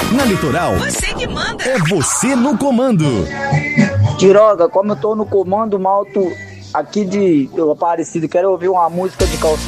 Na Litoral, Você que manda. é você no comando. Tiroga, como eu tô no comando malto aqui de Aparecido, quero ouvir uma música de calção.